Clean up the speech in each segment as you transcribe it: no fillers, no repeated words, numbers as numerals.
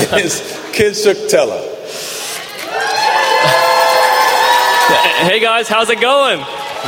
is Kinshuk Teller. Hey guys, how's it going?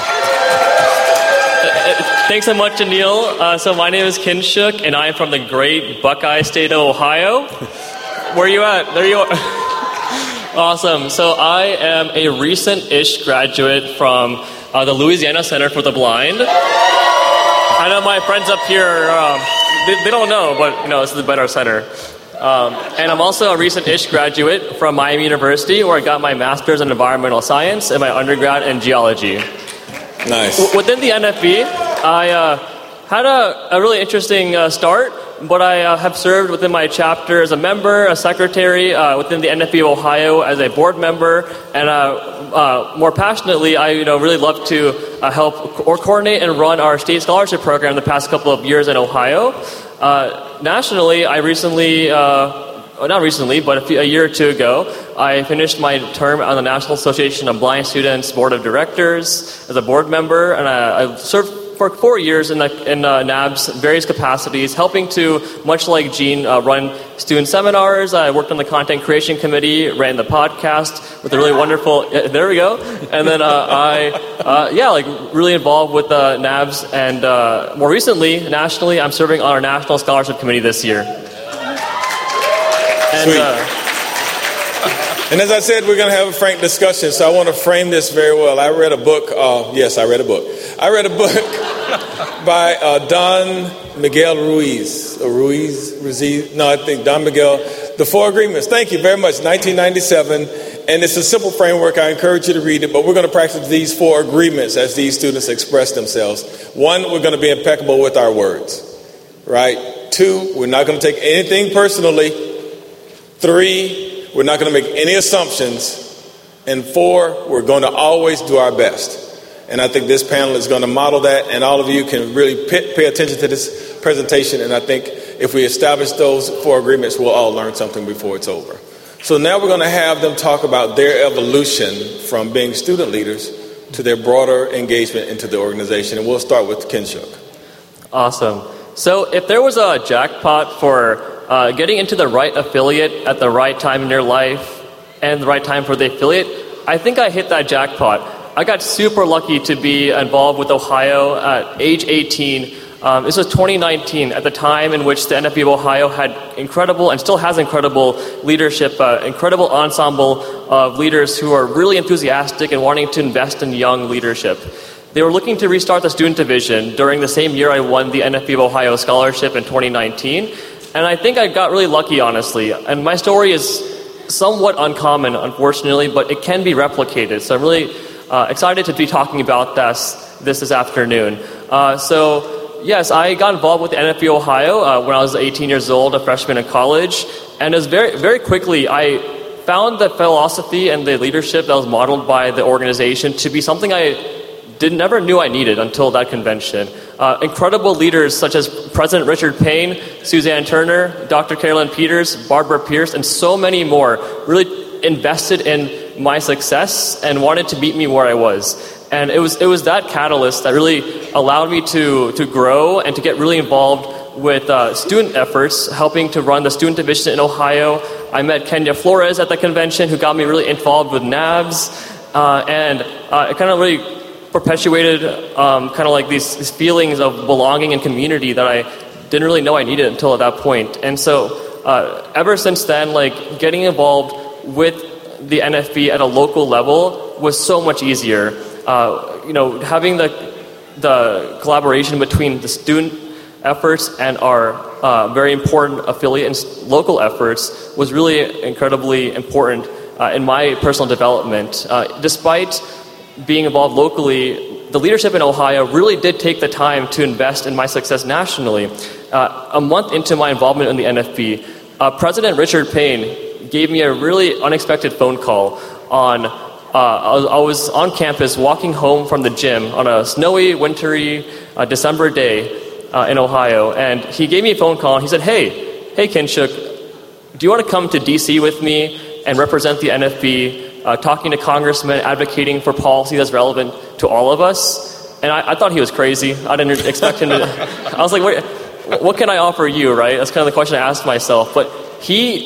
Thanks so much, Anil. So my name is Kinshuk, and I am from the great Buckeye State of Ohio. Where are you at? There you are. Awesome. So I am a recent-ish graduate from the Louisiana Center for the Blind. I know my friends up here, they don't know, but this is the better center. And I'm also a recent-ish graduate from Miami University, where I got my master's in environmental science and my undergrad in geology. Nice. Within the NFB, I had a really interesting start, but I have served within my chapter as a member, a secretary, within the NFB of Ohio as a board member, and more passionately, I really love to help or coordinate and run our state scholarship program the past couple of years in Ohio. Nationally, I recently, not recently, but a year or two ago, I finished my term on the National Association of Blind Students Board of Directors as a board member, and I served for 4 years in NAB's various capacities, helping to, much like Gene, run student seminars. I worked on the content creation committee, ran the podcast with a really wonderful, there we go. And then really involved with NABs. And more recently, nationally, I'm serving on our National Scholarship Committee this year. And as I said, we're going to have a frank discussion, so I want to frame this very well. I read a book. I read a book. I read a book by Don Miguel Ruiz. Don Miguel. The Four Agreements. Thank you very much. 1997. And it's a simple framework. I encourage you to read it. But we're going to practice these four agreements as these students express themselves. 1, we're going to be impeccable with our words. Right? 2, we're not going to take anything personally. 3, we're not going to make any assumptions. And 4, we're going to always do our best. And I think this panel is going to model that, and all of you can really pay attention to this presentation. And I think if we establish those 4 agreements, we'll all learn something before it's over. So now we're going to have them talk about their evolution from being student leaders to their broader engagement into the organization. And we'll start with Kinshuk. Awesome. So if there was a jackpot for getting into the right affiliate at the right time in your life and the right time for the affiliate, I think I hit that jackpot. I got super lucky to be involved with Ohio at age 18. This was 2019, at the time in which the NFB of Ohio had incredible, and still has incredible leadership, incredible ensemble of leaders who are really enthusiastic and wanting to invest in young leadership. They were looking to restart the student division during the same year I won the NFB of Ohio scholarship in 2019. And I think I got really lucky, honestly. And my story is somewhat uncommon, unfortunately, but it can be replicated. So I'm really excited to be talking about this afternoon. Yes, I got involved with the NFB Ohio when I was 18 years old, a freshman in college. And it was very, very quickly, I found the philosophy and the leadership that was modeled by the organization to be something I never knew I needed until that convention. Incredible leaders such as President Richard Payne, Suzanne Turner, Dr. Carolyn Peters, Barbara Pierce, and so many more really invested in my success and wanted to meet me where I was. And it was that catalyst that really allowed me to grow and to get really involved with student efforts, helping to run the student division in Ohio. I met Kenya Flores at the convention, who got me really involved with NABS, and it kind of really perpetuated kind of like these feelings of belonging and community that I didn't really know I needed until at that point. And so ever since then, like getting involved with the NFB at a local level was so much easier. Having the collaboration between the student efforts and our very important affiliate and local efforts was really incredibly important in my personal development. Despite being involved locally, the leadership in Ohio really did take the time to invest in my success nationally. A month into my involvement in the NFB, President Richard Payne gave me a really unexpected phone call on I was on campus walking home from the gym on a snowy, wintry December day in Ohio, and he gave me a phone call and he said, hey Kinshuk, do you want to come to DC with me and represent the NFB, talking to congressmen, advocating for policy that's relevant to all of us? And I thought he was crazy. I didn't expect him to. I was like, what can I offer you, right? That's kind of the question I asked myself. But he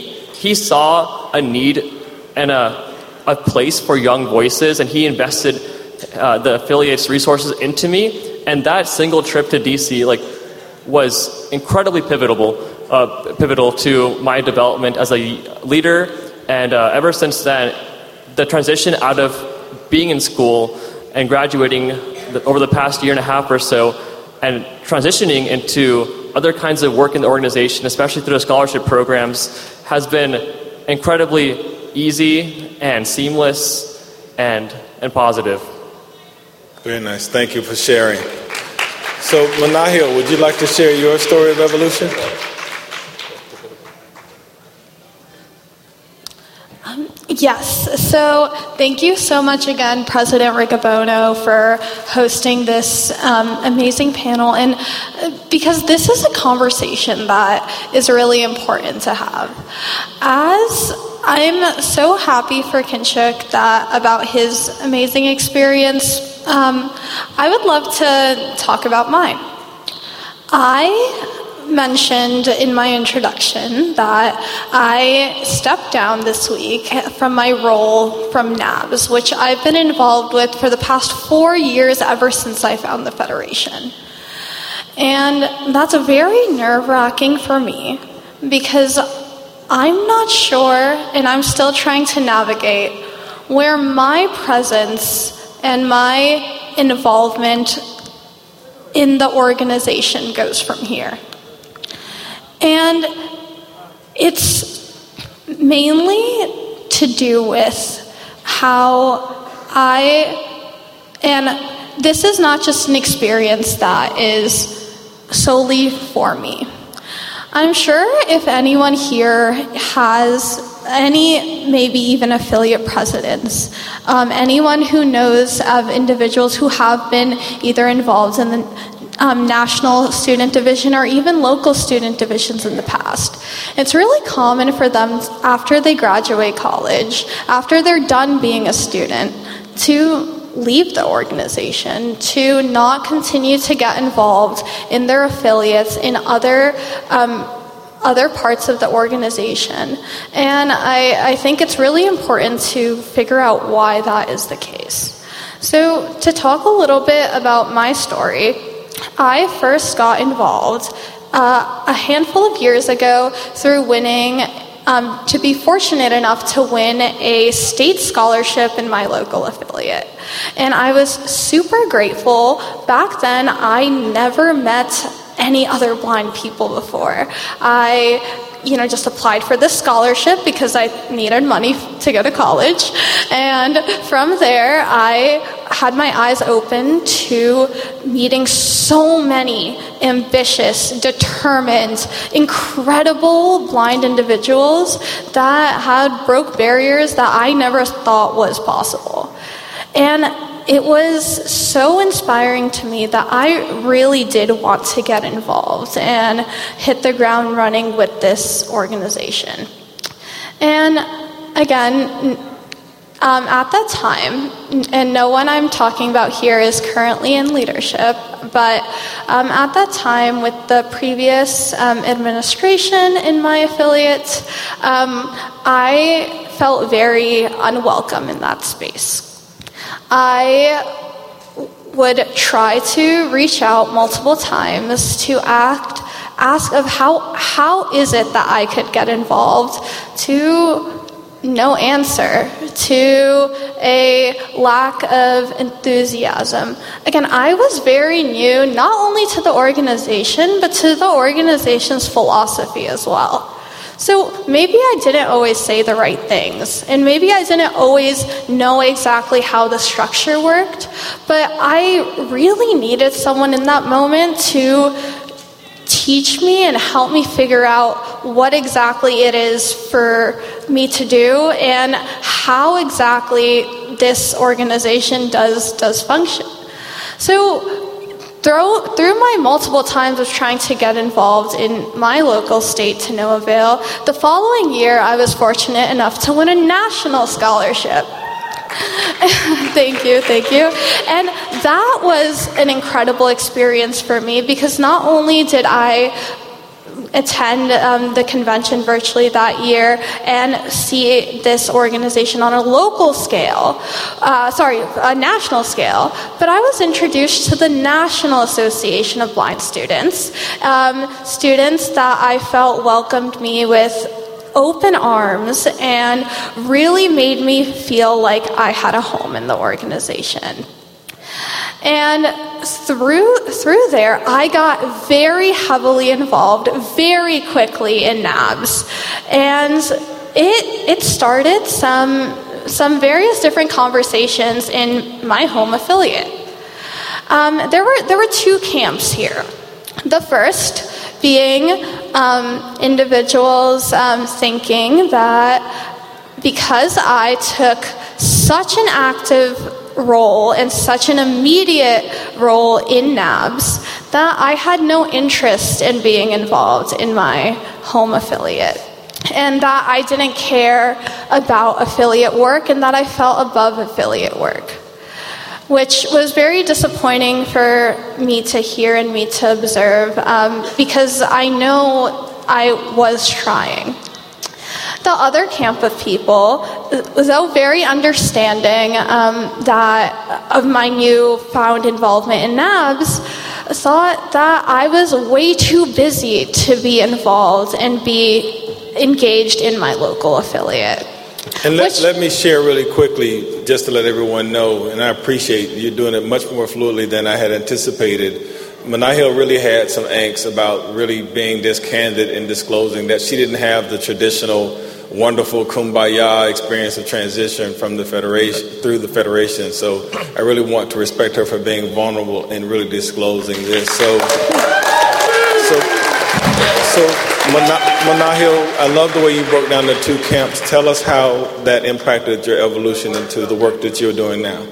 he saw a need and a place for young voices, and he invested the affiliate's resources into me. And that single trip to DC was incredibly pivotal to my development as a leader. And ever since then, the transition out of being in school and graduating over the past year and a half or so, and transitioning into other kinds of work in the organization, especially through the scholarship programs, has been incredibly easy and seamless and positive. Very nice. Thank you for sharing. So, Manahil, would you like to share your story of evolution? Yes. So thank you so much again, President Riccobono, for hosting this amazing panel. And because this is a conversation that is really important to have. As I'm so happy for Kinshuk about his amazing experience, I would love to talk about mine. I mentioned in my introduction that I stepped down this week from my role from NABS, which I've been involved with for the past 4 years ever since I found the Federation. And that's very nerve-wracking for me because I'm not sure, and I'm still trying to navigate where my presence and my involvement in the organization goes from here. And it's mainly to do with how and this is not just an experience that is solely for me. I'm sure if anyone here has any, maybe even affiliate presidents, anyone who knows of individuals who have been either involved in the national student division or even local student divisions in the past. It's really common for them after they graduate college, after they're done being a student, to leave the organization, to not continue to get involved in their affiliates in other parts of the organization. And I think it's really important to figure out why that is the case. So to talk a little bit about my story, I first got involved a handful of years ago through winning, to be fortunate enough to win a state scholarship in my local affiliate. And I was super grateful. Back then, I never met any other blind people before. I just applied for this scholarship because I needed money to go to college. And from there, I had my eyes open to meeting so many ambitious, determined, incredible blind individuals that had broke barriers that I never thought was possible. And it was so inspiring to me that I really did want to get involved and hit the ground running with this organization. And again, at that time, and no one I'm talking about here is currently in leadership, but at that time with the previous administration in my affiliate, I felt very unwelcome in that space. I would try to reach out multiple times to ask of how is it that I could get involved, to no answer, to a lack of enthusiasm. Again, I was very new, not only to the organization, but to the organization's philosophy as well. So maybe I didn't always say the right things, and maybe I didn't always know exactly how the structure worked, but I really needed someone in that moment to teach me and help me figure out what exactly it is for me to do and how exactly this organization does function. So through my multiple times of trying to get involved in my local state to no avail, the following year I was fortunate enough to win a national scholarship. Thank you. And that was an incredible experience for me because not only did I attend the convention virtually that year and see this organization on a local scale, a national scale. But I was introduced to the National Association of Blind Students, students that I felt welcomed me with open arms and really made me feel like I had a home in the organization. And through there, I got very heavily involved very quickly in NABS. And it started some various different conversations in my home affiliate. There were two camps here. The first being individuals thinking that because I took such an active role and such an immediate role in NABS that I had no interest in being involved in my home affiliate, and that I didn't care about affiliate work and that I felt above affiliate work, which was very disappointing for me to hear and me to observe, because I know I was trying. The other camp of people, though very understanding of my newfound involvement in NABS, thought that I was way too busy to be involved and be engaged in my local affiliate. And let me share really quickly, just to let everyone know, and I appreciate you doing it much more fluidly than I had anticipated. Menahil really had some angst about really being this candid and disclosing that she didn't have the traditional wonderful kumbaya experience of transition from the federation through the federation. So I really want to respect her for being vulnerable and really disclosing this. So Menahil, I love the way you broke down the two camps. Tell us how that impacted your evolution into the work that you're doing now.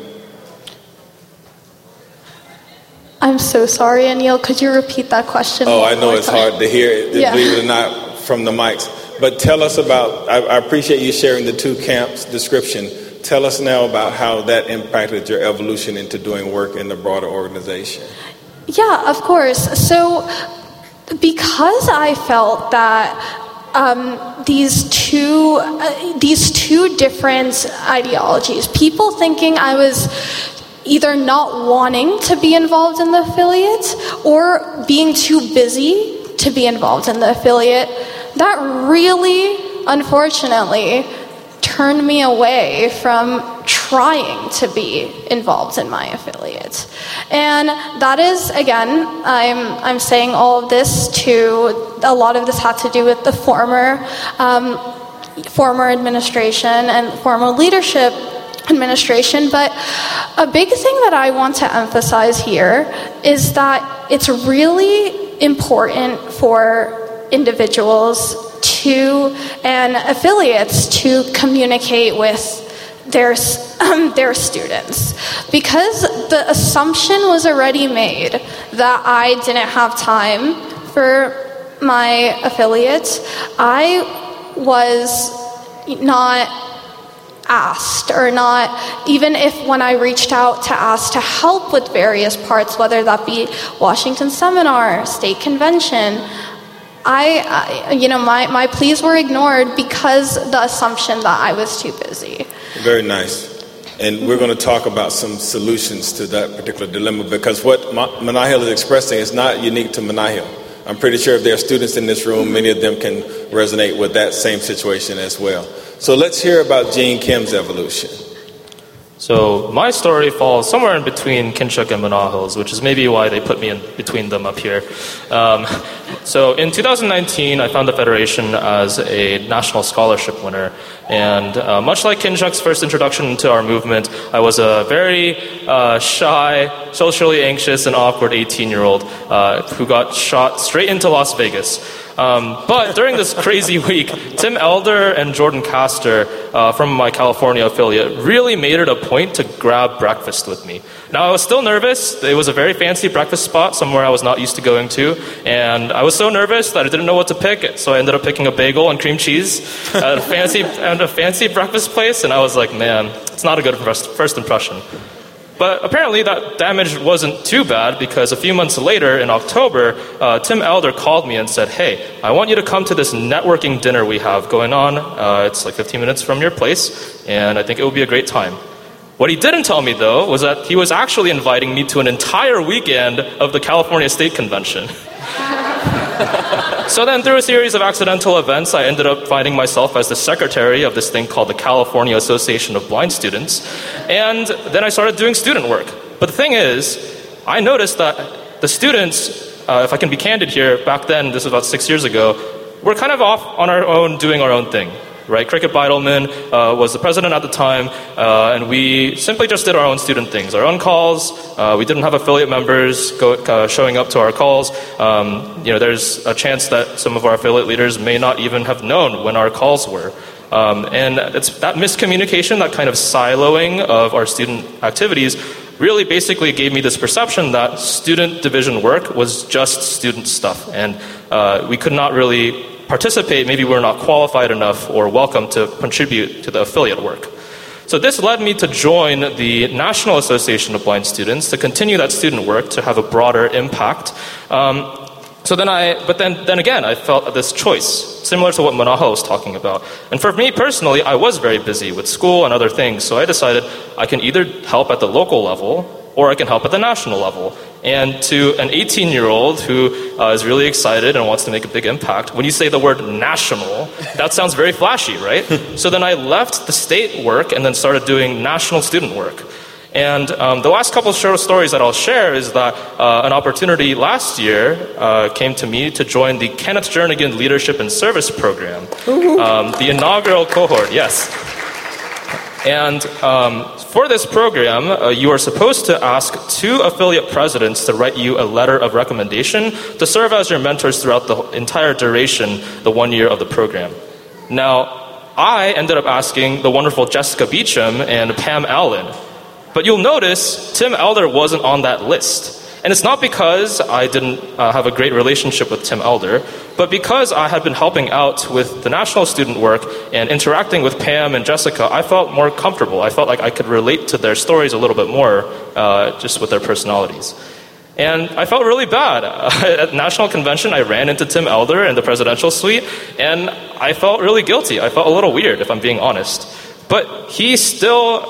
I'm so sorry, Anil. Could you repeat that question? Oh, I know it's hard to hear, believe it or not, from the mics. But tell us about, I appreciate you sharing the two camps description. Tell us now about how that impacted your evolution into doing work in the broader organization. Yeah, of course. So because I felt that these two different ideologies, people thinking I was either not wanting to be involved in the affiliate or being too busy to be involved in the affiliate, that really, unfortunately, turned me away from trying to be involved in my affiliate. And that is, again, I'm saying all of this a lot of this had to do with the former administration and former leadership administration, but a big thing that I want to emphasize here is that it's really important for individuals and affiliates to communicate with their students, because the assumption was already made that I didn't have time for my affiliates. I was not asked, or not, even if when I reached out to ask to help with various parts, whether that be Washington Seminar, State Convention, my pleas were ignored because the assumption that I was too busy. Very nice. And we're going to talk about some solutions to that particular dilemma, because what Menahil is expressing is not unique to Menahil. I'm pretty sure if there are students in this room, many of them can resonate with that same situation as well. So let's hear about Gene Kim's evolution. So my story falls somewhere in between Kinshuk and Menahil's, which is maybe why they put me in between them up here. So in 2019, I found the Federation as a national scholarship winner. And much like Kinshuk's first introduction to our movement, I was a very shy, socially anxious, and awkward 18-year-old who got shot straight into Las Vegas. But during this crazy week, Tim Elder and Jordan Castor from my California affiliate really made it a point to grab breakfast with me. Now, I was still nervous. It was a very fancy breakfast spot, somewhere I was not used to going to. And I was so nervous that I didn't know what to pick. So I ended up picking a bagel and cream cheese at a fancy breakfast place. And I was like, man, it's not a good first impression. But apparently that damage wasn't too bad, because a few months later, in October, Tim Elder called me and said, "Hey, I want you to come to this networking dinner we have going on. It's like 15 minutes from your place, and I think it will be a great time." What he didn't tell me, though, was that he was actually inviting me to an entire weekend of the California State Convention. So then, through a series of accidental events, I ended up finding myself as the secretary of this thing called the California Association of Blind Students. And then I started doing student work. But the thing is, I noticed that the students, if I can be candid here, back then, this was about 6 years ago, were kind of off on our own, doing our own thing. Right? Cricket Beidelman was the president at the time, and we simply just did our own student things, our own calls. We didn't have affiliate members showing up to our calls. There's a chance that some of our affiliate leaders may not even have known when our calls were. And it's that miscommunication, that kind of siloing of our student activities, really basically gave me this perception that student division work was just student stuff, and we could not really participate. Maybe we're not qualified enough or welcome to contribute to the affiliate work. So this led me to join the National Association of Blind Students to continue that student work, to have a broader impact. But then again, I felt this choice, similar to what Manaha was talking about. And for me personally, I was very busy with school and other things, so I decided I can either help at the local level or I can help at the national level. And to an 18-year-old who is really excited and wants to make a big impact, when you say the word national, that sounds very flashy, right? So then I left the state work and then started doing national student work. And the last couple of short stories that I'll share is that an opportunity last year came to me to join the Kenneth Jernigan Leadership and Service Program, the inaugural cohort, yes. And for this program, you are supposed to ask 2 affiliate presidents to write you a letter of recommendation to serve as your mentors throughout the entire duration, the 1 year of the program. Now, I ended up asking the wonderful Jessica Beecham and Pam Allen. But you'll notice Tim Elder wasn't on that list. And it's not because I didn't have a great relationship with Tim Elder, but because I had been helping out with the national student work and interacting with Pam and Jessica, I felt more comfortable. I felt like I could relate to their stories a little bit more, just with their personalities. And I felt really bad. At National Convention, I ran into Tim Elder in the presidential suite, and I felt really guilty. I felt a little weird, if I'm being honest. But he still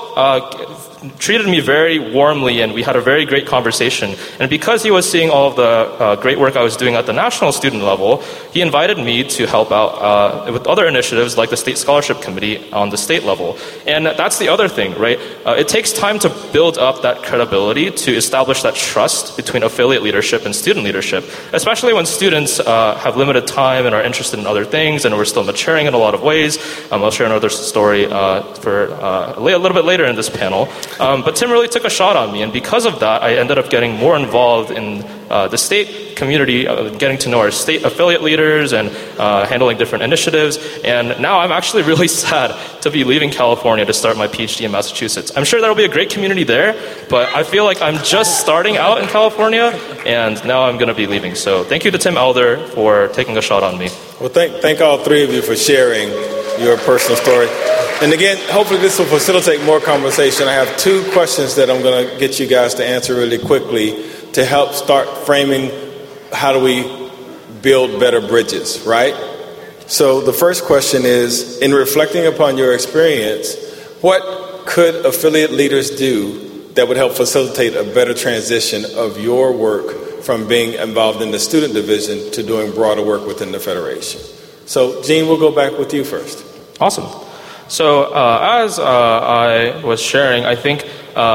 treated me very warmly, and we had a very great conversation. And because he was seeing all of the great work I was doing at the national student level, he invited me to help out with other initiatives like the State Scholarship Committee on the state level. And that's the other thing, right? It takes time to build up that credibility, to establish that trust between affiliate leadership and student leadership, especially when students have limited time and are interested in other things, and we're still maturing in a lot of ways. I'll share another story for a little bit later in this panel. But Tim really took a shot on me, and because of that, I ended up getting more involved in the state community, getting to know our state affiliate leaders and handling different initiatives. And now I'm actually really sad to be leaving California to start my PhD in Massachusetts. I'm sure there will be a great community there, but I feel like I'm just starting out in California, and now I'm going to be leaving. So thank you to Tim Elder for taking a shot on me. Well, thank all 3 of you for sharing your personal story. And again, hopefully this will facilitate more conversation. I have 2 questions that I'm going to get you guys to answer really quickly to help start framing how do we build better bridges, right? So the first question is, in reflecting upon your experience, what could affiliate leaders do that would help facilitate a better transition of your work from being involved in the student division to doing broader work within the Federation? So, Gene, we'll go back with you first. Awesome. So as I was sharing, I think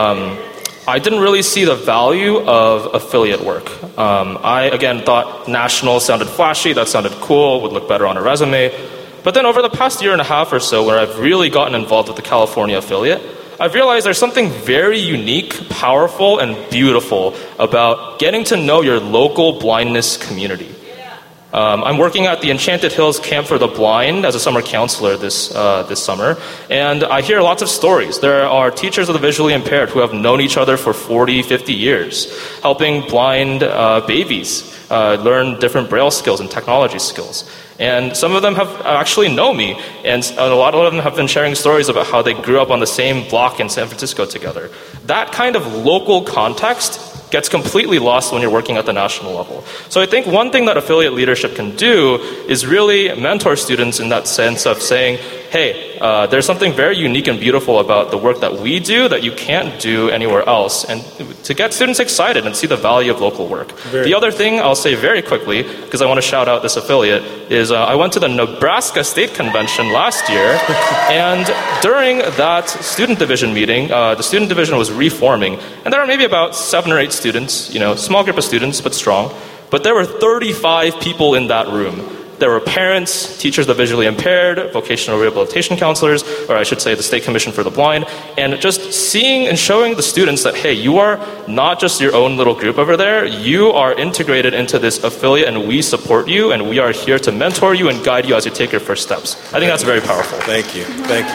I didn't really see the value of affiliate work. I, again, thought national sounded flashy, that sounded cool, would look better on a resume. But then over the past year and a half or so, where I've really gotten involved with the California affiliate, I've realized there's something very unique, powerful, and beautiful about getting to know your local blindness community. I'm working at the Enchanted Hills Camp for the Blind as a summer counselor this summer, and I hear lots of stories. There are teachers of the visually impaired who have known each other for 40, 50 years, helping blind babies learn different Braille skills and technology skills. And some of them have actually know me, and a lot of them have been sharing stories about how they grew up on the same block in San Francisco together. That kind of local context gets completely lost when you're working at the national level. So I think one thing that affiliate leadership can do is really mentor students in that sense of saying, hey, there's something very unique and beautiful about the work that we do that you can't do anywhere else, and to get students excited and see the value of local work. The other thing I'll say very quickly, because I want to shout out this affiliate, is I went to the Nebraska State Convention last year, and during that student division meeting, the student division was reforming, and there are maybe about 7 or 8 students, small group of students, but strong. But there were 35 people in that room. There were parents, teachers of the visually impaired, vocational rehabilitation counselors, or I should say the State Commission for the Blind, and just seeing and showing the students that, hey, you are not just your own little group over there, you are integrated into this affiliate and we support you and we are here to mentor you and guide you as you take your first steps. I think that's very powerful. Thank you.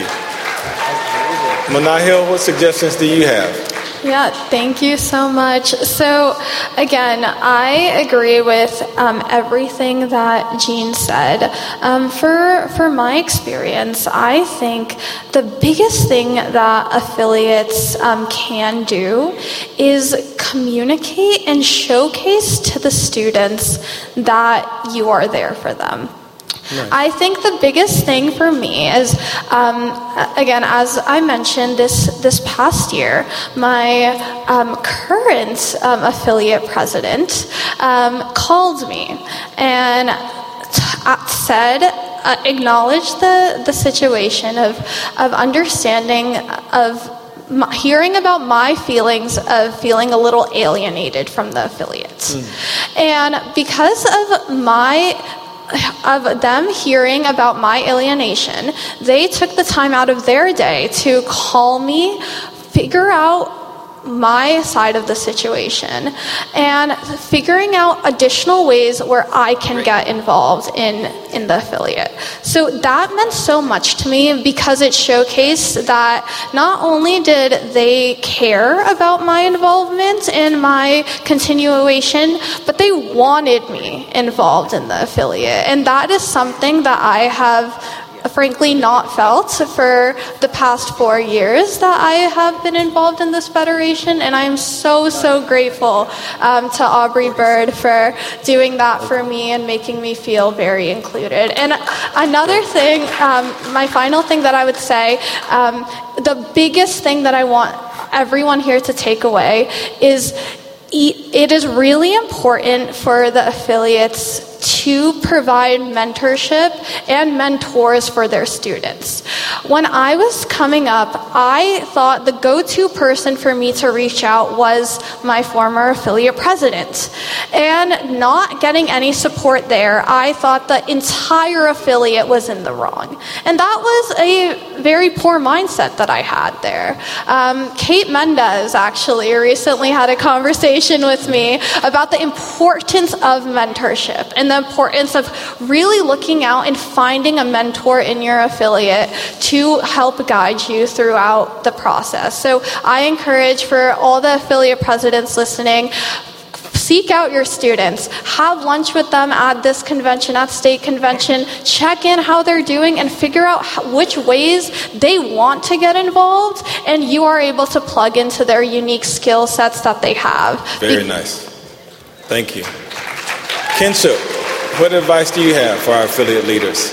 Manahil, what suggestions do you have? Yeah, thank you so much. So, again, I agree with everything that Jean said. For my experience, I think the biggest thing that affiliates can do is communicate and showcase to the students that you are there for them. Right. I think the biggest thing for me is, again, as I mentioned this past year, my current affiliate president called me and acknowledged the situation of understanding of hearing about my feelings of feeling a little alienated from the affiliates. And because of them hearing about my alienation, they took the time out of their day to call me, figure out my side of the situation, and figuring out additional ways where I can get involved in the affiliate. So that meant so much to me because it showcased that not only did they care about my involvement and my continuation, but they wanted me involved in the affiliate. And that is something that I have frankly not felt for the past 4 years that I have been involved in this federation, and I am so grateful to Aubrey Bird for doing that for me and making me feel very included. And another thing, my final thing that I would say, the biggest thing that I want everyone here to take away is it is really important for the affiliates to provide mentorship and mentors for their students. When I was coming up, I thought the go-to person for me to reach out was my former affiliate president. And not getting any support there, I thought the entire affiliate was in the wrong. And that was a very poor mindset that I had there. Kate Mendez actually recently had a conversation with me about the importance of mentorship and the importance of really looking out and finding a mentor in your affiliate to help guide you throughout the process. So I encourage for all the affiliate presidents listening, seek out your students, have lunch with them at this convention, at state convention, check in how they're doing and figure out which ways they want to get involved, and you are able to plug into their unique skill sets that they have. Very nice. Thank you. Kinshuk, what advice do you have for our affiliate leaders?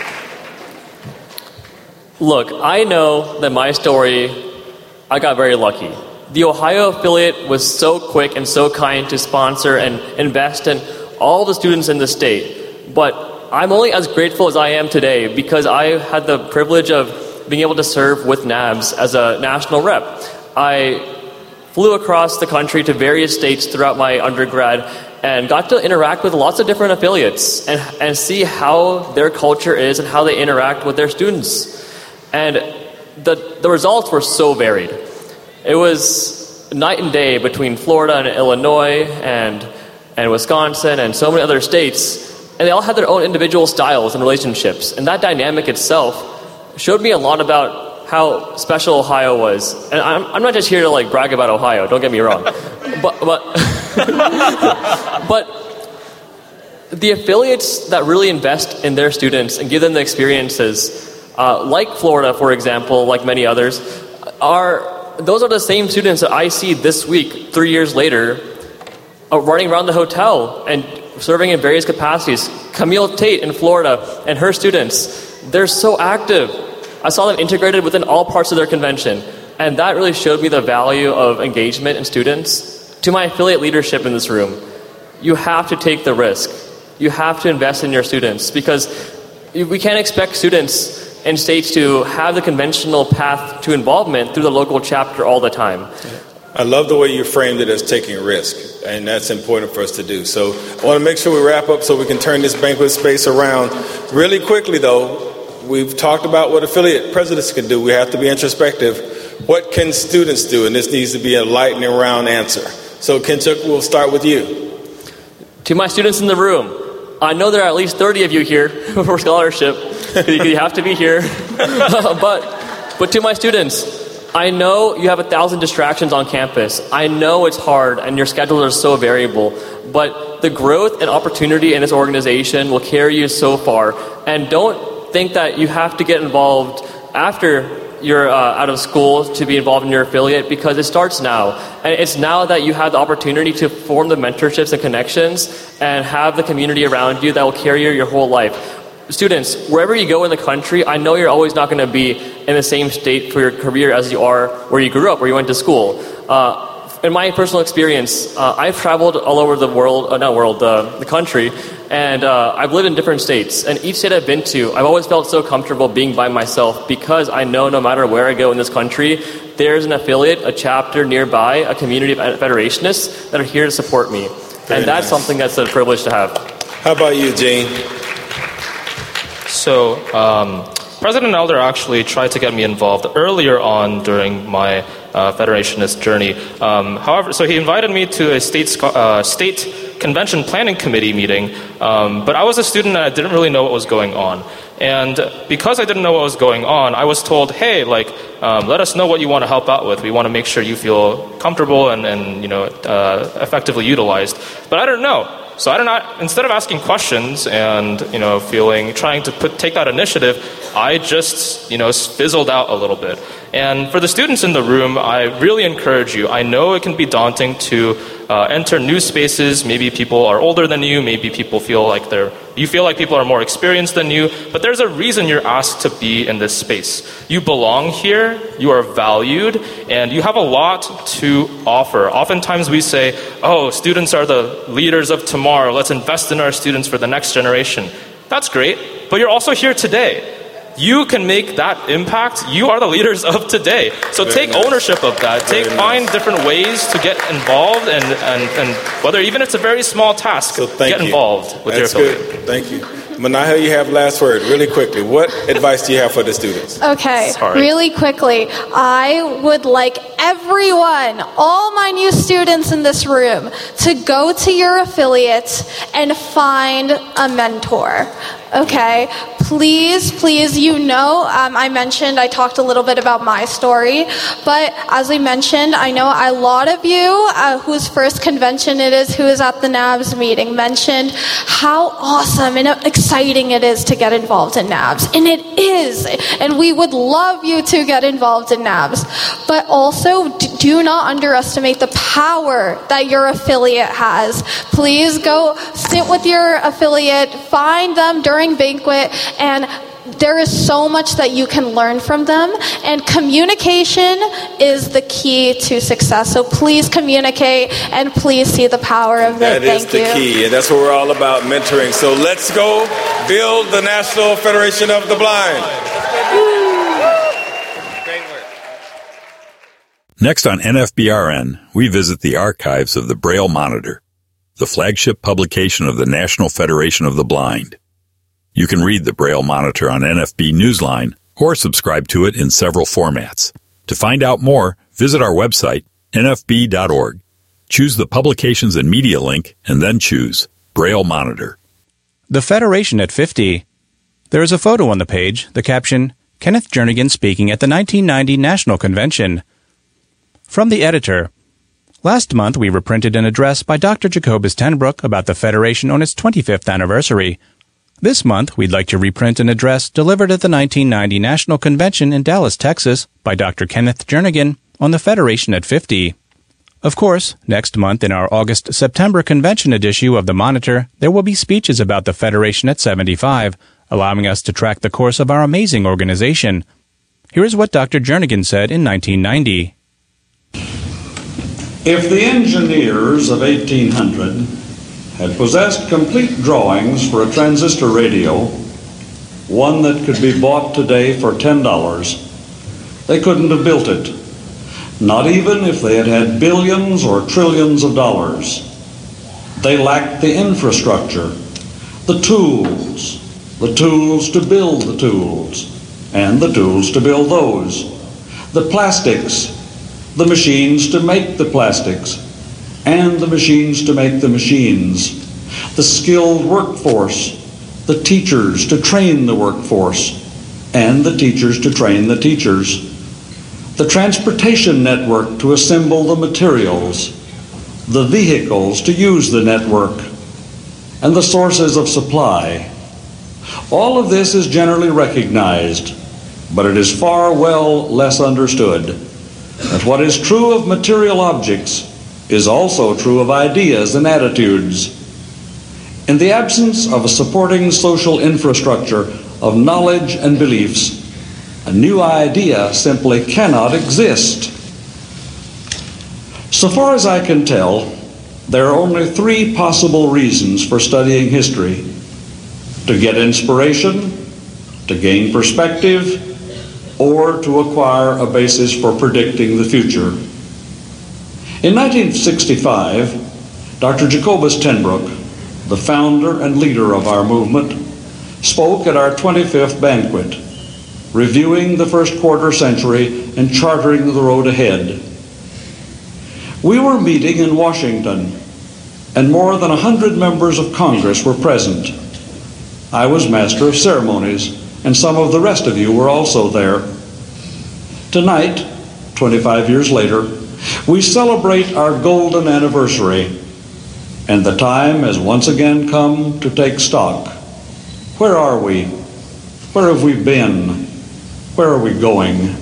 Look, I know that my story, I got very lucky. The Ohio affiliate was so quick and so kind to sponsor and invest in all the students in the state. But I'm only as grateful as I am today because I had the privilege of being able to serve with NABS as a national rep. I flew across the country to various states throughout my undergrad and got to interact with lots of different affiliates and see how their culture is and how they interact with their students. And the results were so varied. It was night and day between Florida and Illinois and Wisconsin and so many other states. and they all had their own individual styles and relationships. And that dynamic itself showed me a lot about how special Ohio was. And I'm not just here to like brag about Ohio, don't get me wrong. But the affiliates that really invest in their students and give them the experiences, like Florida, for example, like many others, those are the same students that I see this week, 3 years later, running around the hotel and serving in various capacities. Camille Tate in Florida and her students, they're so active. I saw them integrated within all parts of their convention. And that really showed me the value of engagement in students. To my affiliate leadership in this room, you have to take the risk. You have to invest in your students, because we can't expect students and states to have the conventional path to involvement through the local chapter all the time. I love the way you framed it as taking a risk, and that's important for us to do. So I want to make sure we wrap up so we can turn this banquet space around. Really quickly, though, we've talked about what affiliate presidents can do. We have to be introspective. What can students do? And this needs to be a lightning round answer. So Kinchuk, we'll start with you. To my students in the room, I know there are at least 30 of you here for scholarship. You have to be here. But to my students, I know you have 1,000 distractions on campus. I know it's hard and your schedules are so variable. But the growth and opportunity in this organization will carry you so far. And don't think that you have to get involved after you're out of school to be involved in your affiliate, because it starts now. And it's now that you have the opportunity to form the mentorships and connections and have the community around you that will carry you your whole life. Students, wherever you go in the country, I know you're always not going to be in the same state for your career as you are where you grew up, where you went to school. In my personal experience, I've traveled all over the world, the country, and I've lived in different states. And each state I've been to, I've always felt so comfortable being by myself, because I know no matter where I go in this country, there's an affiliate, a chapter nearby, a community of federationists that are here to support me. And that's something that's a privilege to have. How about you, Gene? So, President Elder actually tried to get me involved earlier on during my federationist journey. However, so he invited me to a state convention planning committee meeting, but I was a student and I didn't really know what was going on. And because I didn't know what was going on, I was told, hey, let us know what you want to help out with. We want to make sure you feel comfortable and effectively utilized. But I didn't know. So instead of asking questions and, trying to take that initiative, I just, fizzled out a little bit. And for the students in the room, I really encourage you. I know it can be daunting to enter new spaces. Maybe people are older than you. Maybe people feel like you feel like people are more experienced than you. But there's a reason you're asked to be in this space. You belong here. You are valued. And you have a lot to offer. Oftentimes we say, oh, students are the leaders of tomorrow. Let's invest in our students for the next generation. That's great. But you're also here today. You can make that impact. You are the leaders of today. So take ownership of that. Find different ways to get involved, and whether even if it's a very small task, get involved with your affiliate. Good. Thank you. Manaha, you have last word really quickly. What advice do you have for the students? Okay, really quickly. I would like everyone, all my new students in this room, to go to your affiliate and find a mentor. Okay, please, I talked a little bit about my story, but as I mentioned, I know a lot of you whose first convention it is, who is at the NABS meeting, mentioned how awesome and exciting it is to get involved in NABS. And it is, and we would love you to get involved in NABS. But also, do not underestimate the power that your affiliate has. Please go sit with your affiliate, find them during banquet, and there is so much that you can learn from them, and communication is the key to success. So please communicate, and please see the power of it. That is the key, and that's what we're all about, mentoring. So let's go build the National Federation of the Blind. Great work. Next on NFBRN, we visit the archives of the Braille Monitor, the flagship publication of the National Federation of the Blind. You can read the Braille Monitor on NFB Newsline or subscribe to it in several formats. To find out more, visit our website, nfb.org. Choose the Publications and Media link and then choose Braille Monitor. The Federation at 50. There is a photo on the page, the caption, Kenneth Jernigan speaking at the 1990 National Convention. From the editor. Last month we reprinted an address by Dr. Jacobus Tenbrook about the Federation on its 25th anniversary. This month we'd like to reprint an address delivered at the 1990 National Convention in Dallas, Texas by Dr. Kenneth Jernigan on the Federation at 50. Of course, next month in our August-September convention issue of the Monitor, there will be speeches about the Federation at 75, allowing us to track the course of our amazing organization. Here is what Dr. Jernigan said in 1990. If the engineers of 1800 had possessed complete drawings for a transistor radio, one that could be bought today for $10, they couldn't have built it. Not even if they had had billions or trillions of dollars. They lacked the infrastructure, the tools to build the tools, and the tools to build those, the plastics, the machines to make the plastics, and the machines to make the machines, the skilled workforce, the teachers to train the workforce, and the teachers to train the teachers, the transportation network to assemble the materials, the vehicles to use the network, and the sources of supply. All of this is generally recognized, but it is far less understood. That what is true of material objects is also true of ideas and attitudes. In the absence of a supporting social infrastructure of knowledge and beliefs, a new idea simply cannot exist. So far as I can tell, there are only three possible reasons for studying history: to get inspiration, to gain perspective, or to acquire a basis for predicting the future. In 1965, Dr. Jacobus Tenbrook, the founder and leader of our movement, spoke at our 25th banquet, reviewing the first quarter century and charting the road ahead. We were meeting in Washington, and more than 100 members of Congress were present. I was master of ceremonies, and some of the rest of you were also there. Tonight, 25 years later, we celebrate our golden anniversary, and the time has once again come to take stock. Where are we? Where have we been? Where are we going?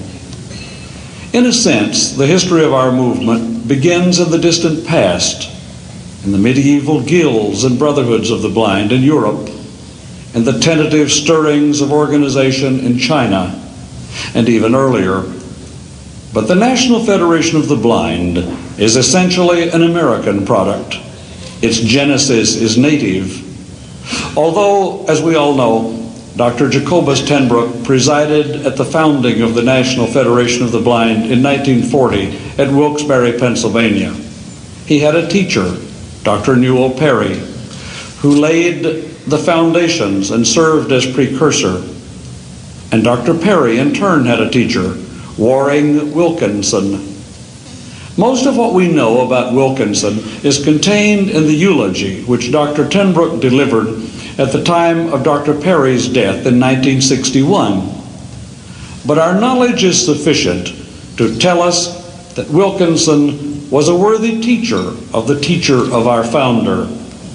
In a sense, the history of our movement begins in the distant past, in the medieval guilds and brotherhoods of the blind in Europe, and the tentative stirrings of organization in China, and even earlier. But the National Federation of the Blind is essentially an American product. Its genesis is native. Although, as we all know, Dr. Jacobus Tenbrook presided at the founding of the National Federation of the Blind in 1940 at Wilkes-Barre, Pennsylvania. He had a teacher, Dr. Newell Perry, who laid the foundations and served as precursor. And Dr. Perry, in turn, had a teacher, Waring Wilkinson. Most of what we know about Wilkinson is contained in the eulogy which Dr. Tenbrook delivered at the time of Dr. Perry's death in 1961. But our knowledge is sufficient to tell us that Wilkinson was a worthy teacher of the teacher of our founder.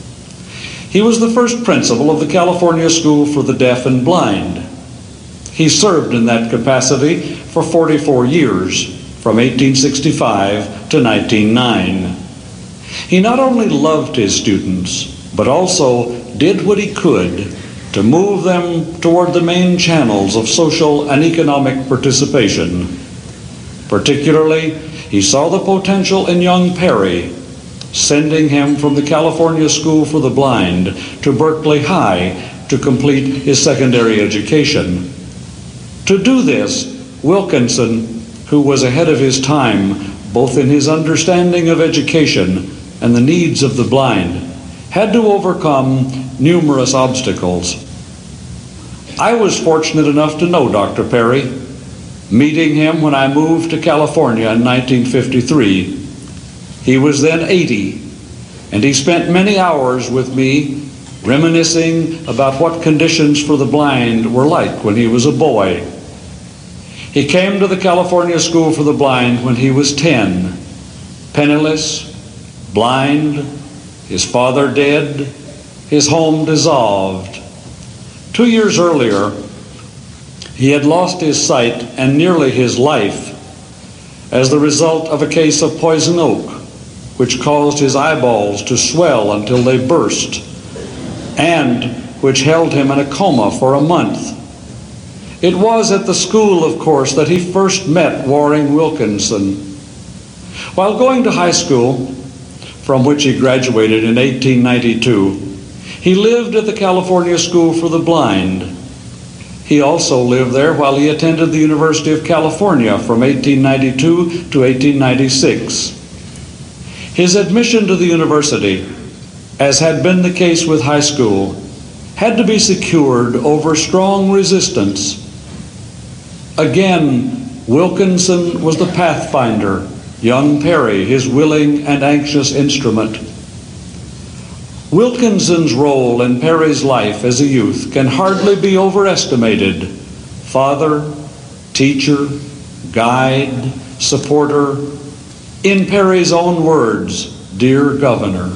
He was the first principal of the California School for the Deaf and Blind. He served in that capacity for 44 years, from 1865 to 1909. He not only loved his students, but also did what he could to move them toward the main channels of social and economic participation. Particularly, he saw the potential in young Perry, sending him from the California School for the Blind to Berkeley High to complete his secondary education. To do this, Wilkinson, who was ahead of his time both in his understanding of education and the needs of the blind, had to overcome numerous obstacles. I was fortunate enough to know Dr. Perry, meeting him when I moved to California in 1953. He was then 80, and he spent many hours with me reminiscing about what conditions for the blind were like when he was a boy. He came to the California School for the Blind when he was 10, penniless, blind, his father dead, his home dissolved. 2 years earlier, he had lost his sight and nearly his life as the result of a case of poison oak, which caused his eyeballs to swell until they burst, and which held him in a coma for a month. It was at the school, of course, that he first met Waring Wilkinson. While going to high school, from which he graduated in 1892, he lived at the California School for the Blind. He also lived there while he attended the University of California from 1892 to 1896. His admission to the university, as had been the case with high school, had to be secured over strong resistance. Again, Wilkinson was the pathfinder, young Perry his willing and anxious instrument. Wilkinson's role in Perry's life as a youth can hardly be overestimated. Father, teacher, guide, supporter, in Perry's own words, dear governor.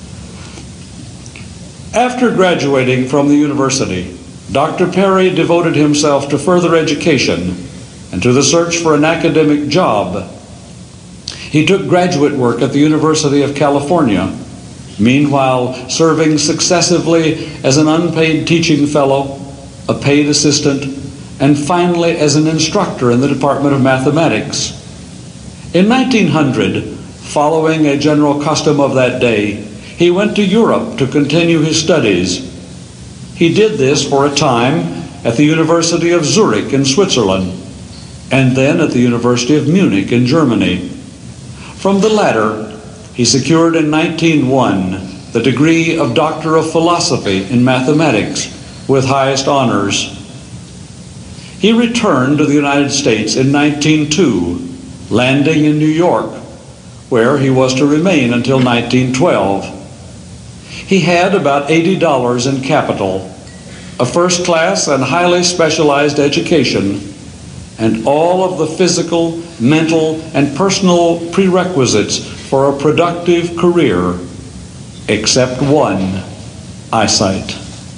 After graduating from the university, Dr. Perry devoted himself to further education and to the search for an academic job. He took graduate work at the University of California, meanwhile serving successively as an unpaid teaching fellow, a paid assistant, and finally as an instructor in the Department of Mathematics. In 1900, following a general custom of that day, he went to Europe to continue his studies. He did this for a time at the University of Zurich in Switzerland, and then at the University of Munich in Germany. From the latter, he secured in 1901 the degree of Doctor of Philosophy in Mathematics with highest honors. He returned to the United States in 1902, landing in New York, where he was to remain until 1912. He had about $80 in capital, a first-class and highly specialized education, and all of the physical, mental, and personal prerequisites for a productive career, except one: eyesight.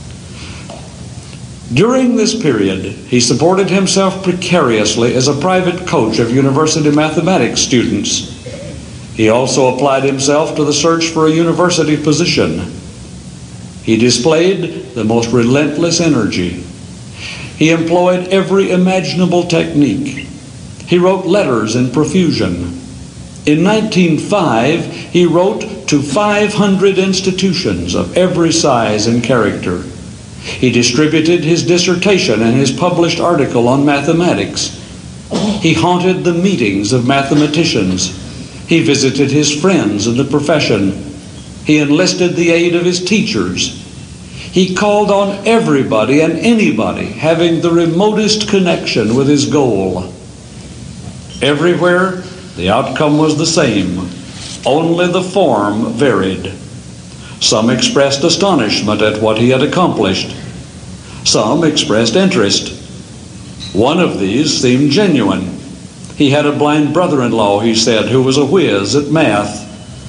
During this period, he supported himself precariously as a private coach of university mathematics students. He also applied himself to the search for a university position. He displayed the most relentless energy. He employed every imaginable technique. He wrote letters in profusion. In 1905, he wrote to 500 institutions of every size and character. He distributed his dissertation and his published article on mathematics. He haunted the meetings of mathematicians. He visited his friends in the profession. He enlisted the aid of his teachers. He called on everybody and anybody having the remotest connection with his goal. Everywhere, the outcome was the same. Only the form varied. Some expressed astonishment at what he had accomplished. Some expressed interest. One of these seemed genuine. He had a blind brother-in-law, he said, who was a whiz at math.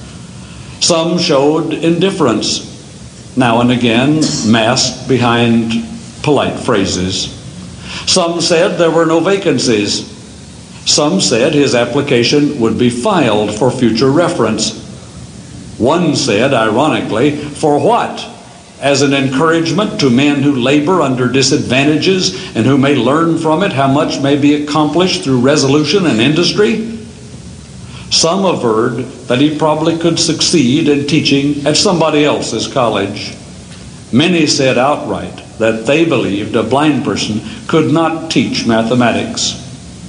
Some showed indifference, now and again masked behind polite phrases. Some said there were no vacancies. Some said his application would be filed for future reference. One said, ironically, for what? As an encouragement to men who labor under disadvantages and who may learn from it how much may be accomplished through resolution and industry? Some averred that he probably could succeed in teaching at somebody else's college. Many said outright that they believed a blind person could not teach mathematics.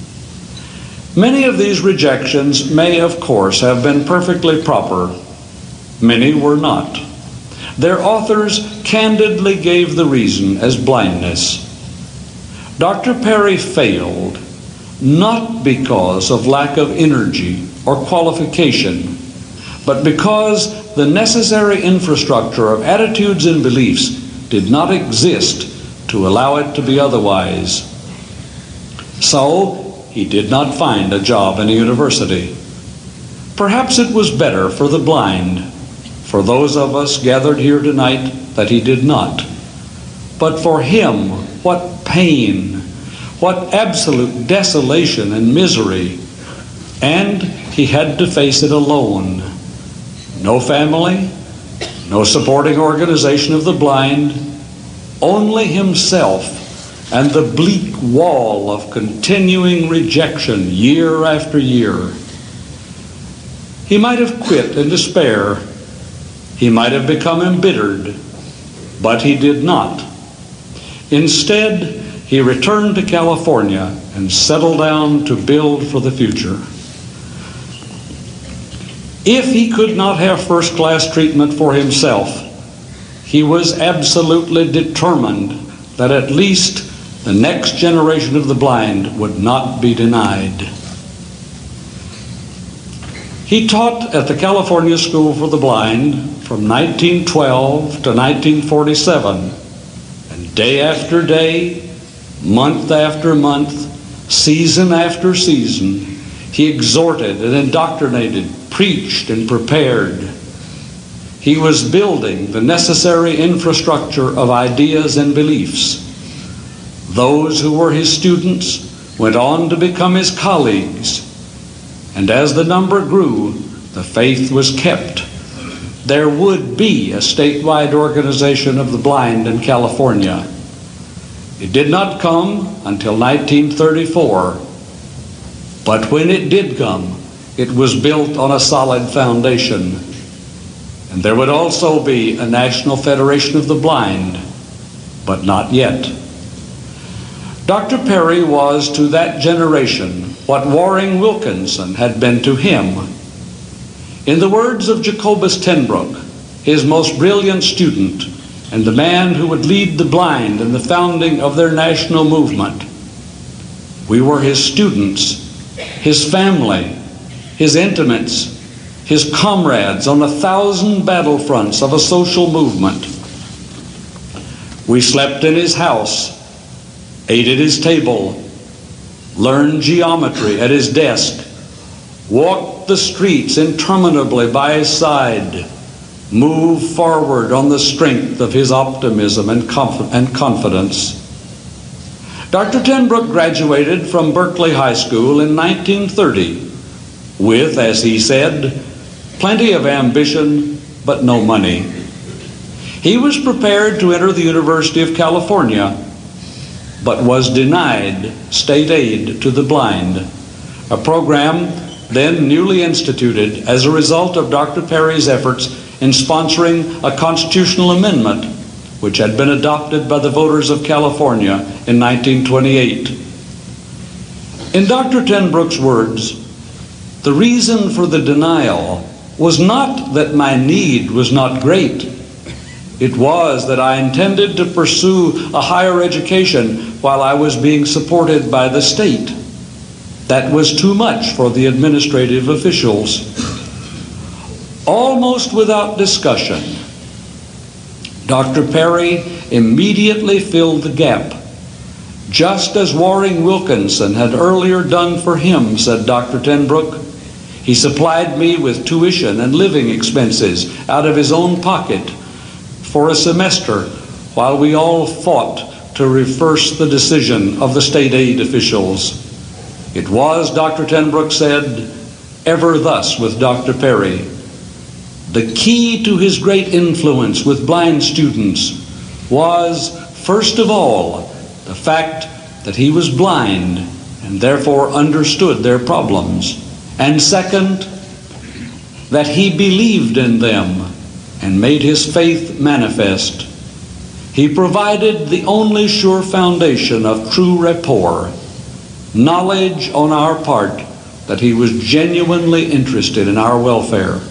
Many of these rejections may, of course, have been perfectly proper. Many were not. Their authors candidly gave the reason as blindness. Dr. Perry failed not because of lack of energy or qualification, but because the necessary infrastructure of attitudes and beliefs did not exist to allow it to be otherwise. So, he did not find a job in a university. Perhaps it was better for the blind, for those of us gathered here tonight, that he did not. But for him, what pain, what absolute desolation and misery. And he had to face it alone. No family, no supporting organization of the blind, only himself and the bleak wall of continuing rejection year after year. He might have quit in despair. He might have become embittered, but he did not. Instead, he returned to California and settled down to build for the future. If he could not have first-class treatment for himself, he was absolutely determined that at least the next generation of the blind would not be denied. He taught at the California School for the Blind from 1912 to 1947, and day after day, month after month, season after season, he exhorted and indoctrinated, preached and prepared. He was building the necessary infrastructure of ideas and beliefs. Those who were his students went on to become his colleagues, and as the number grew, the faith was kept. There would be a statewide organization of the blind in California. It did not come until 1934, but when it did come, it was built on a solid foundation. And there would also be a National Federation of the Blind, but not yet. Dr. Perry was to that generation what Waring Wilkinson had been to him. In the words of Jacobus ten Broek, his most brilliant student and the man who would lead the blind in the founding of their national movement, we were his students, his family, his intimates, his comrades on 1,000 battlefronts of a social movement. We slept in his house, ate at his table, learned geometry at his desk, walked the streets interminably by his side, moved forward on the strength of his optimism and confidence. Dr. ten Broek graduated from Berkeley High School in 1930 with, as he said, plenty of ambition but no money. He was prepared to enter the University of California, but was denied state aid to the blind, a program then newly instituted as a result of Dr. Perry's efforts in sponsoring a constitutional amendment which had been adopted by the voters of California in 1928. In Dr. ten Broek's words, the reason for the denial was not that my need was not great. It was that I intended to pursue a higher education while I was being supported by the state. That was too much for the administrative officials. Almost without discussion, Dr. Perry immediately filled the gap. Just as Waring Wilkinson had earlier done for him, said Dr. ten Broek, he supplied me with tuition and living expenses out of his own pocket for a semester while we all fought to reverse the decision of the state aid officials. It was, Dr. ten Broek said, ever thus with Dr. Perry. The key to his great influence with blind students was, first of all, the fact that he was blind and therefore understood their problems. And second, that he believed in them and made his faith manifest. He provided the only sure foundation of true rapport, knowledge on our part that he was genuinely interested in our welfare.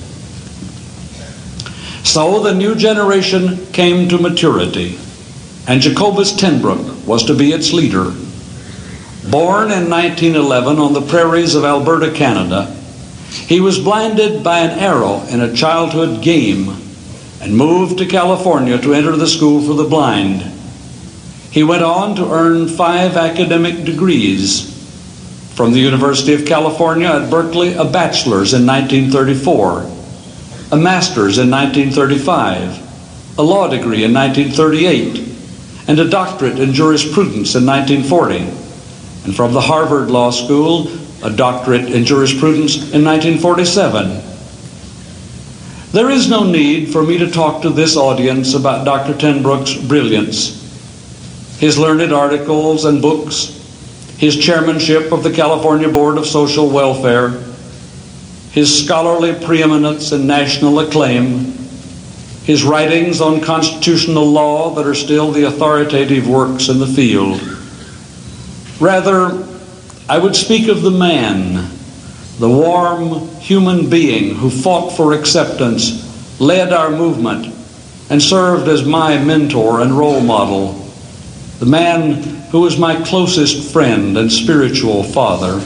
So the new generation came to maturity, and Jacobus ten Broek was to be its leader. Born in 1911 on the prairies of Alberta, Canada, He was blinded by an arrow in a childhood game and moved to California to enter the School for the Blind. He went on to earn 5 academic degrees. From the University of California at Berkeley, a bachelor's in 1934, a master's in 1935, a law degree in 1938, and a doctorate in jurisprudence in 1940. And from the Harvard Law School, a doctorate in jurisprudence in 1947. There is no need for me to talk to this audience about Dr. Ten Broek's brilliance, his learned articles and books, his chairmanship of the California Board of Social Welfare, his scholarly preeminence and national acclaim, his writings on constitutional law that are still the authoritative works in the field. Rather, I would speak of the man, the warm human being who fought for acceptance, led our movement, and served as my mentor and role model, the man who was my closest friend and spiritual father.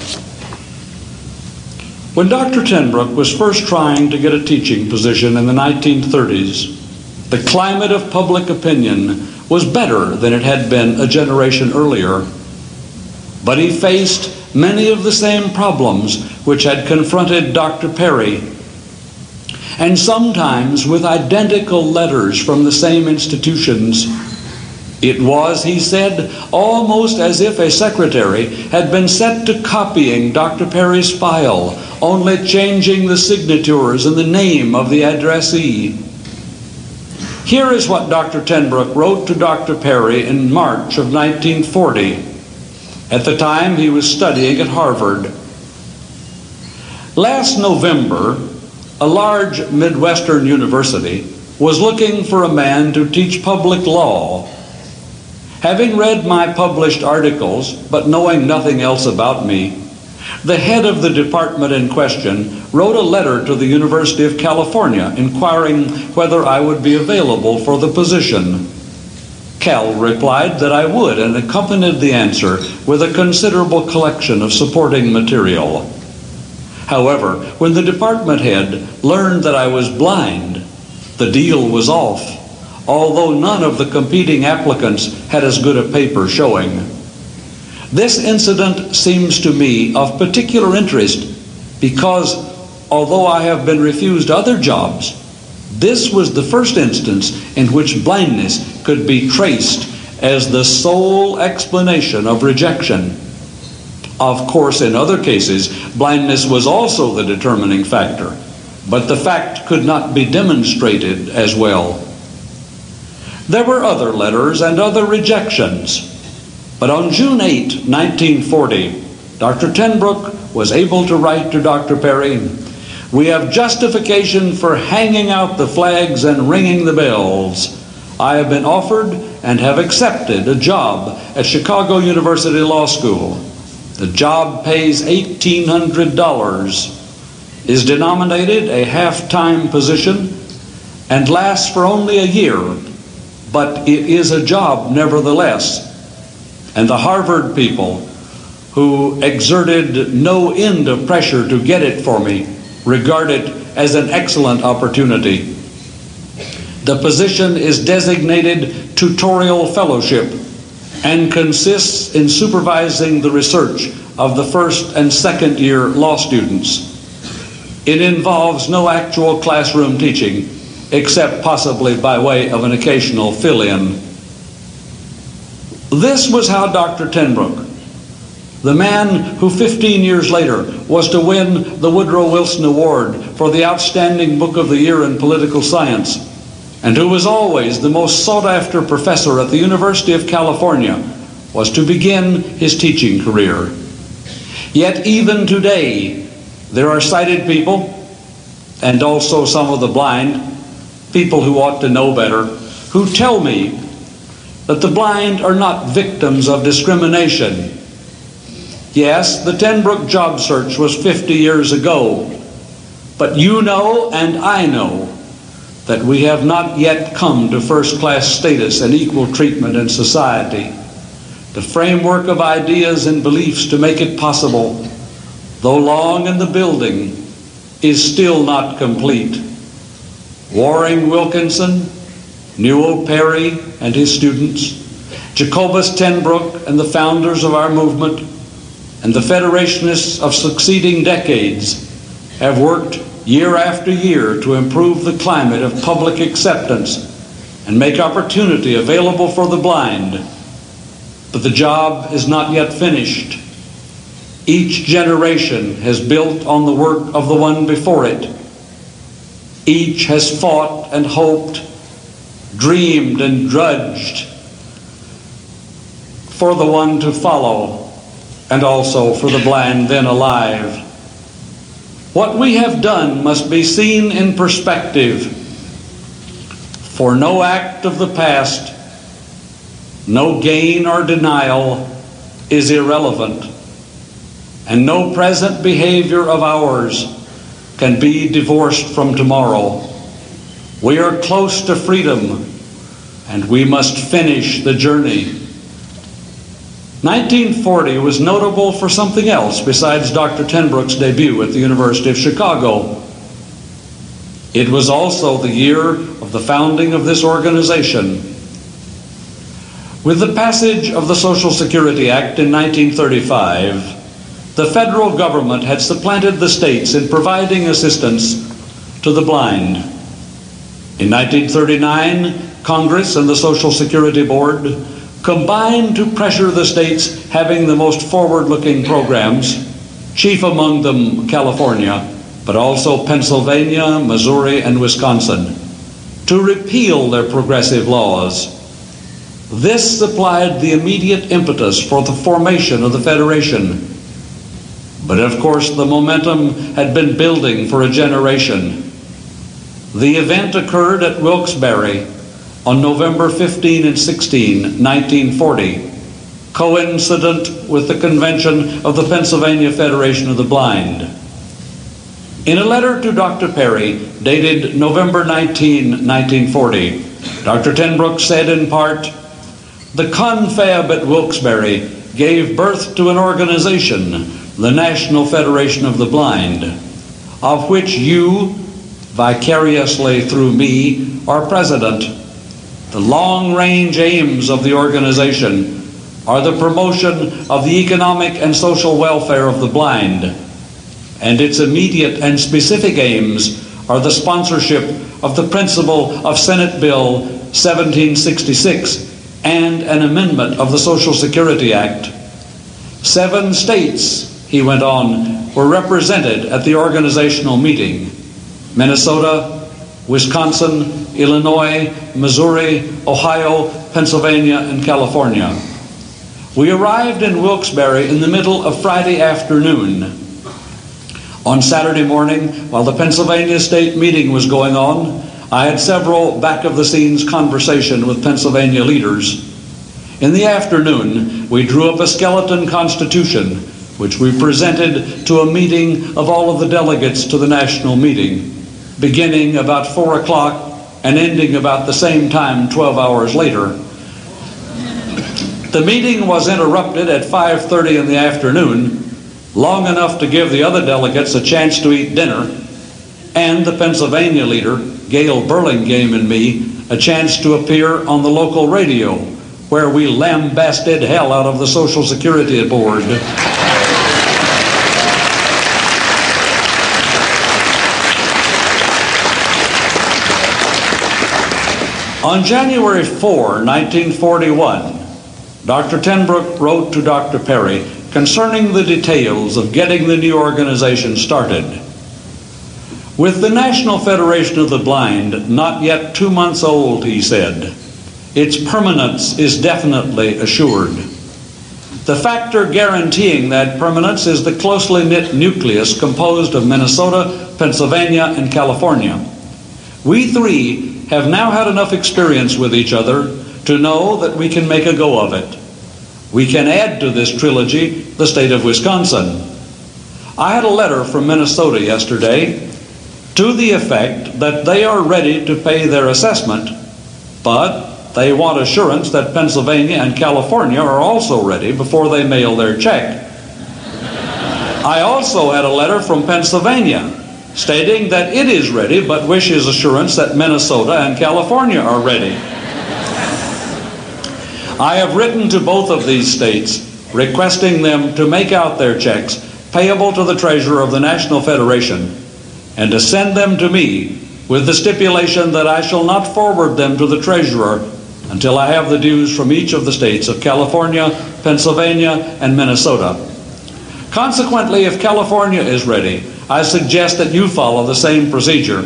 When Dr. Ten Broek was first trying to get a teaching position in the 1930s, the climate of public opinion was better than it had been a generation earlier. But he faced many of the same problems which had confronted Dr. Perry, and sometimes with identical letters from the same institutions. It was, he said, almost as if a secretary had been set to copying Dr. Perry's file, only changing the signatures and the name of the addressee. Here is what Dr. Ten Broek wrote to Dr. Perry in March of 1940. At the time, he was studying at Harvard. Last November, a large Midwestern university was looking for a man to teach public law. Having read my published articles, but knowing nothing else about me, the head of the department in question wrote a letter to the University of California inquiring whether I would be available for the position. Cal replied that I would, and accompanied the answer with a considerable collection of supporting material. However, when the department head learned that I was blind, the deal was off, although none of the competing applicants had as good a paper showing. This incident seems to me of particular interest because, although I have been refused other jobs, this was the first instance in which blindness could be traced as the sole explanation of rejection. Of course, in other cases, blindness was also the determining factor, but the fact could not be demonstrated as well. There were other letters and other rejections, but on June 8, 1940, Dr. Ten Broek was able to write to Dr. Perry, "We have justification for hanging out the flags and ringing the bells. I have been offered and have accepted a job at Chicago University Law School. The job pays $1,800, is denominated a half-time position, and lasts for only a year, but it is a job nevertheless." And the Harvard people, who exerted no end of pressure to get it for me, regard it as an excellent opportunity. The position is designated tutorial fellowship and consists in supervising the research of the first and second year law students. It involves no actual classroom teaching, except possibly by way of an occasional fill-in. This was how Dr. Ten Broek, the man who 15 years later was to win the Woodrow Wilson Award for the outstanding book of the year in political science, and who was always the most sought-after professor at the University of California, was to begin his teaching career. Yet even today, there are sighted people, and also some of the blind, people who ought to know better, who tell me that the blind are not victims of discrimination. Yes, the Ten Broek job search was 50 years ago, but you know and I know that we have not yet come to first-class status and equal treatment in society. The framework of ideas and beliefs to make it possible, though long in the building, is still not complete. Waring Wilkinson, Newell Perry and his students, Jacobus Tenbrook and the founders of our movement, and the Federationists of succeeding decades have worked year after year to improve the climate of public acceptance and make opportunity available for the blind. But the job is not yet finished. Each generation has built on the work of the one before it. Each has fought and hoped, dreamed and drudged for the one to follow, and also for the blind then alive. What we have done must be seen in perspective, for no act of the past, no gain or denial is irrelevant, and no present behavior of ours can be divorced from tomorrow. We are close to freedom, and we must finish the journey. 1940 was notable for something else besides Dr. Tenbrook's debut at the University of Chicago. It was also the year of the founding of this organization. With the passage of the Social Security Act in 1935, the federal government had supplanted the states in providing assistance to the blind. In 1939, Congress and the Social Security Board combined to pressure the states having the most forward-looking programs, chief among them California, but also Pennsylvania, Missouri, and Wisconsin, to repeal their progressive laws. This supplied the immediate impetus for the formation of the Federation. But of course, the momentum had been building for a generation. The event occurred at Wilkes-Barre on November 15 and 16, 1940, coincident with the convention of the Pennsylvania Federation of the Blind. In a letter to Dr. Perry, dated November 19, 1940, Dr. Tenbrook said in part, "The confab at Wilkes-Barre gave birth to an organization, the National Federation of the Blind, of which you, vicariously through me, are president. The long-range aims of the organization are the promotion of the economic and social welfare of the blind, and its immediate and specific aims are the sponsorship of the principle of Senate Bill 1766 and an amendment of the Social Security Act. 7 states," he went on, "were represented at the organizational meeting: Minnesota, Wisconsin, Illinois, Missouri, Ohio, Pennsylvania, and California. We arrived in Wilkes-Barre in the middle of Friday afternoon. On Saturday morning, while the Pennsylvania State meeting was going on, I had several back-of-the-scenes conversations with Pennsylvania leaders. In the afternoon, we drew up a skeleton constitution, which we presented to a meeting of all of the delegates to the national meeting, beginning about 4 o'clock and ending about the same time 12 hours later. The meeting was interrupted at 5:30 in the afternoon, long enough to give the other delegates a chance to eat dinner, and the Pennsylvania leader, Gail Burlingame, and me a chance to appear on the local radio, where we lambasted hell out of the Social Security Board. On January 4, 1941, Dr. Tenbrook wrote to Dr. Perry concerning the details of getting the new organization started. "With the National Federation of the Blind not yet 2 months old," he said, "its permanence is definitely assured. The factor guaranteeing that permanence is the closely knit nucleus composed of Minnesota, Pennsylvania, and California. We 3 have now had enough experience with each other to know that we can make a go of it. We can add to this trilogy the state of Wisconsin. I had a letter from Minnesota yesterday to the effect that they are ready to pay their assessment, but they want assurance that Pennsylvania and California are also ready before they mail their check. I also had a letter from Pennsylvania stating that it is ready but wishes assurance that Minnesota and California are ready. I have written to both of these states requesting them to make out their checks payable to the treasurer of the National Federation and to send them to me with the stipulation that I shall not forward them to the treasurer until I have the dues from each of the states of California, Pennsylvania, and Minnesota. Consequently, if California is ready, I suggest that you follow the same procedure.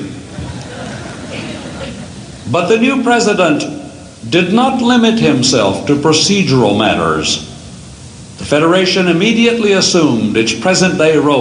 But the new president did not limit himself to procedural matters. The Federation immediately assumed its present-day role